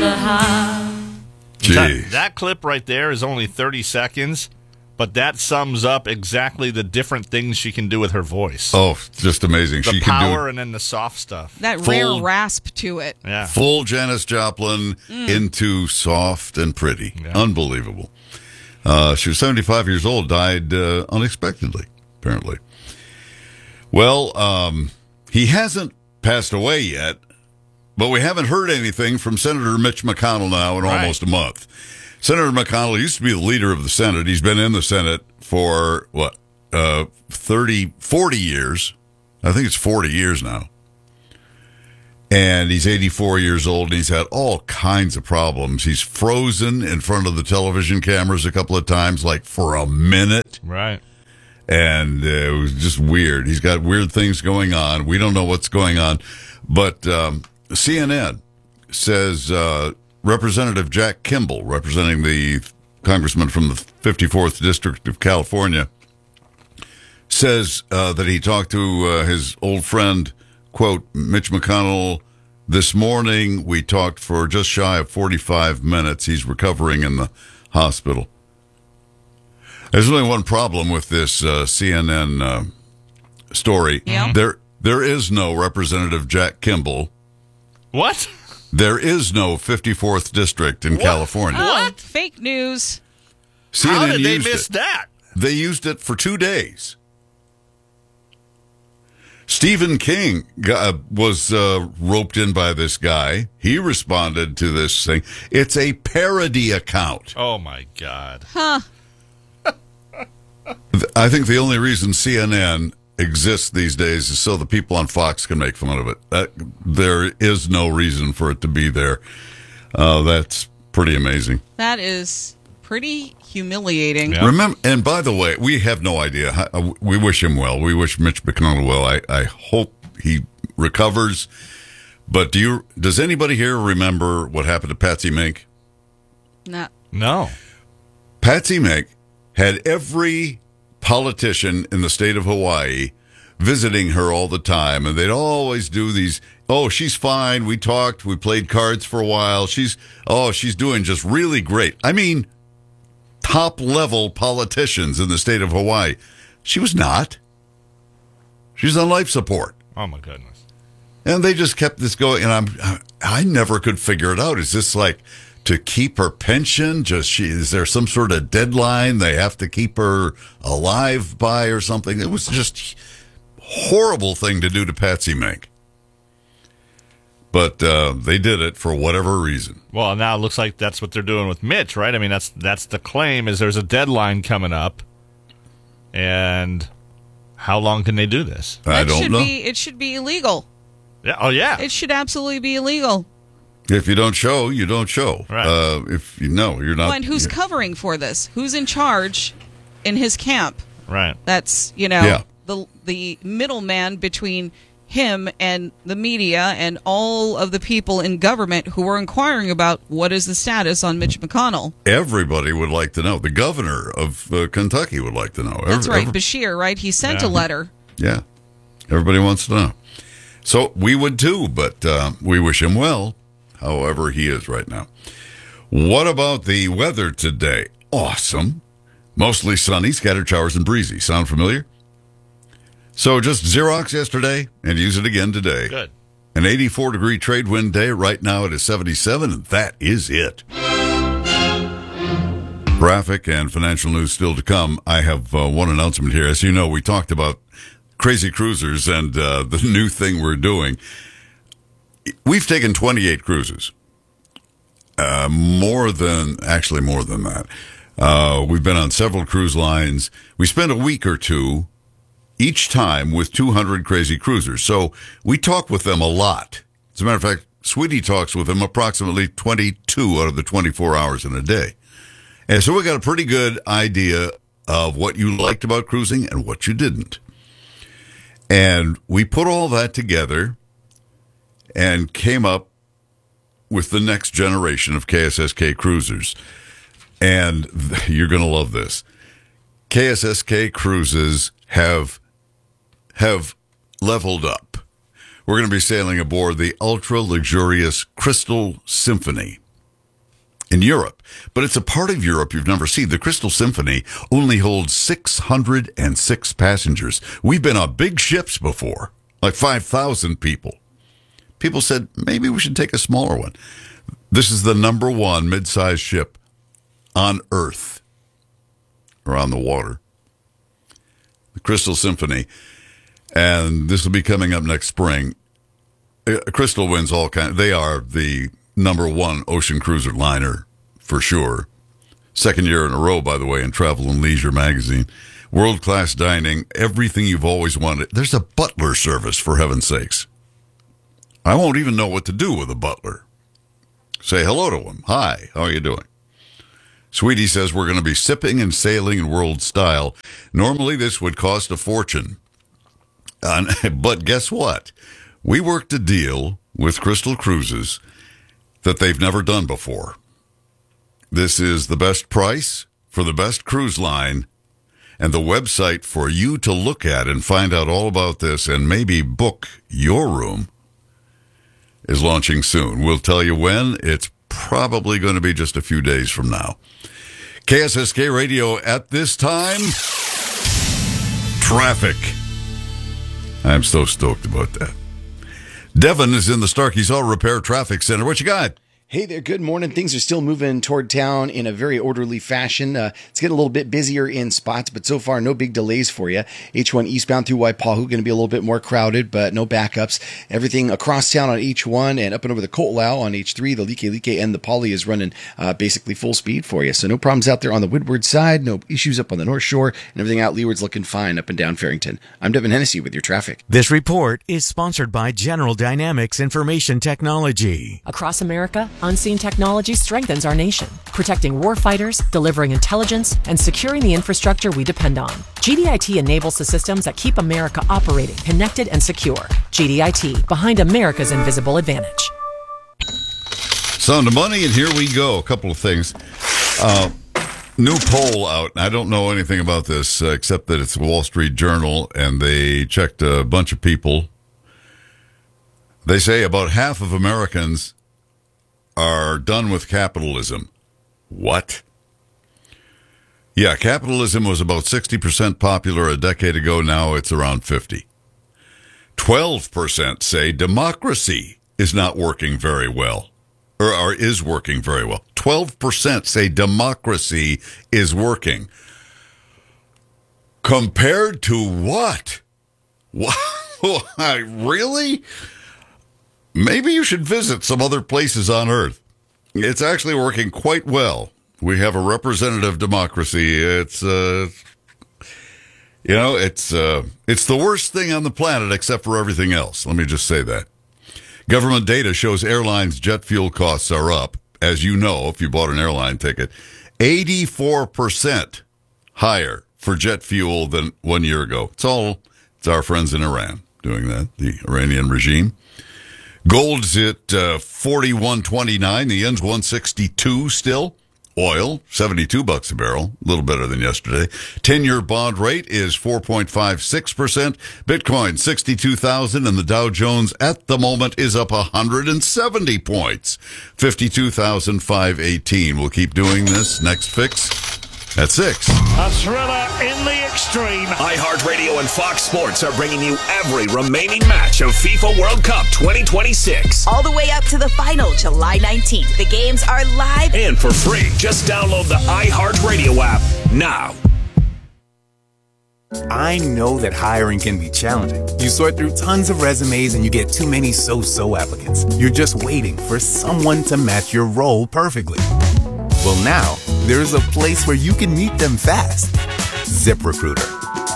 Gee. That clip right there is only 30 seconds, but that sums up exactly the different things she can do with her voice. Oh, just amazing. The She power can do and then the soft stuff. That rare rasp to it. Yeah. full Janis Joplin into soft and pretty. Yeah. Unbelievable. She was 75 years old, died unexpectedly, apparently. Well, he hasn't passed away yet, but we haven't heard anything from Senator Mitch McConnell now in almost a month. Senator McConnell used to be the leader of the Senate. He's been in the Senate for, 40 years. I think it's 40 years now. And he's 84 years old, and he's had all kinds of problems. He's frozen in front of the television cameras a couple of times, like for a minute. Right. And it was just weird. He's got weird things going on. We don't know what's going on. But CNN says Representative Jack Kimball, representing the congressman from the 54th District of California, says that he talked to his old friend, quote, Mitch McConnell, this morning. We talked for just shy of 45 minutes. He's recovering in the hospital. There's only one problem with this CNN story. Yeah. There is no Representative Jack Kimball. What? There is no 54th District in California. Oh, fake news. CNN How did they used miss it. that? They used it for 2 days. Stephen King was roped in by this guy. He responded to this thing. It's a parody account. Oh, my God. Huh. I think the only reason CNN exists these days is so the people on Fox can make fun of it. There is no reason for it to be there. That's pretty amazing. That is pretty humiliating. Yeah. Remember, and by the way, we have no idea. We wish him well. We wish Mitch McConnell well. I hope he recovers. But does anybody here remember what happened to Patsy Mink? No. Patsy Mink had every politician in the state of Hawaii visiting her all the time, and they'd always do these, oh, she's fine, we talked, we played cards for a while, she's doing just really great. I mean, top-level politicians in the state of Hawaii. She was not. She's on life support. Oh, my goodness. And they just kept this going, and I never could figure it out. Is this like to keep her pension? Is there some sort of deadline they have to keep her alive by or something? It was just horrible thing to do to Patsy Mink. But they did it for whatever reason. Well, now it looks like that's what they're doing with Mitch, right? I mean, that's the claim, is there's a deadline coming up. And how long can they do this? I don't know. It should be illegal. Yeah. Oh, yeah. It should absolutely be illegal. If you don't show, you don't show. Right. If you know, you're not. Well, and who's covering for this? Who's in charge in his camp? Right. That's, the middleman between him and the media and all of the people in government who are inquiring about what is the status on Mitch McConnell. Everybody would like to know. The governor of Kentucky would like to know. That's right, Bashir, right? He sent a letter. Yeah. Everybody wants to know. So we would too, but we wish him well, however he is right now. What about the weather today? Awesome. Mostly sunny, scattered showers and breezy. Sound familiar? So just Xerox yesterday and use it again today. Good. An 84-degree trade wind day. Right now it is 77, and that is it. Traffic and financial news still to come. I have one announcement here. As you know, we talked about Crazy Cruisers and the new thing we're doing. We've taken 28 cruises. More than that. We've been on several cruise lines. We spent a week or two each time with 200 Crazy Cruisers. So we talk with them a lot. As a matter of fact, Sweetie talks with them approximately 22 out of the 24 hours in a day. And so we got a pretty good idea of what you liked about cruising and what you didn't. And we put all that together and came up with the next generation of KSSK cruisers. And you're going to love this. KSSK cruises have leveled up. We're going to be sailing aboard the ultra-luxurious Crystal Symphony. in Europe. But it's a part of Europe you've never seen. The Crystal Symphony only holds 606 passengers. We've been on big ships before, like 5,000 people. People said, maybe we should take a smaller one. This is the number one mid-sized ship on Earth, or on the water. The Crystal Symphony. And this will be coming up next spring. Crystal wins all kinds. They are the number one ocean cruiser liner for sure. Second year in a row, by the way, in Travel and Leisure magazine. World-class dining, everything you've always wanted. There's a butler service, for heaven's sakes. I won't even know what to do with a butler. Say hello to him. Hi, how are you doing? Sweetie says we're going to be sipping and sailing in world style. Normally this would cost a fortune. But guess what? We worked a deal with Crystal Cruises that they've never done before. This is the best price for the best cruise line, and the website for you to look at and find out all about this and maybe book your room is launching soon. We'll tell you when. It's probably going to be just a few days from now. KSSK Radio at this time. Traffic. I'm so stoked about that. Devin is in the Starkey's Auto Repair Traffic Center. What you got? Hey there, good morning. Things are still moving toward town in a very orderly fashion. It's getting a little bit busier in spots, but so far no big delays for you. H1 eastbound through Waipahu going to be a little bit more crowded, but no backups. Everything across town on H1 and up and over the Ko'olau on H3, the Like and the Poly is running basically full speed for you. So no problems out there on the Woodward side, no issues up on the North Shore, and everything out Leeward's looking fine up and down Farrington. I'm Devin Hennessy with your traffic. This report is sponsored by General Dynamics Information Technology. Across America, Unseen Technology strengthens our nation, protecting warfighters, delivering intelligence, and securing the infrastructure we depend on. GDIT enables the systems that keep America operating, connected, and secure. GDIT, behind America's invisible advantage. Sound of money, and here we go. A couple of things. New poll out. I don't know anything about this except that it's the Wall Street Journal, and they checked a bunch of people. They say about half of Americans are done with capitalism. What? Yeah, capitalism was about 60% popular a decade ago. Now it's around 50. 12% say democracy is not working very well, or is working very well. 12% say democracy is working. Compared to what? What? Really? Maybe you should visit some other places on Earth. It's actually working quite well. We have a representative democracy. It's the worst thing on the planet except for everything else. Let me just say that. Government data shows airlines' jet fuel costs are up. As you know, if you bought an airline ticket, 84% higher for jet fuel than 1 year ago. It's our friends in Iran doing that, the Iranian regime. Gold's at 41.29. The yen's 162 still. Oil, $72 a barrel, a little better than yesterday. 10-year bond rate is 4.56%. Bitcoin, 62,000, and the Dow Jones at the moment is up 170 points. 52,518. We'll keep doing this. Next fix at 6. A thriller in the extreme. iHeartRadio and Fox Sports are bringing you every remaining match of FIFA World Cup 2026. All the way up to the final, July 19th. The games are live and for free. Just download the iHeartRadio app now. I know that hiring can be challenging. You sort through tons of resumes and you get too many so-so applicants. You're just waiting for someone to match your role perfectly. Well, now, there's a place where you can meet them fast. ZipRecruiter.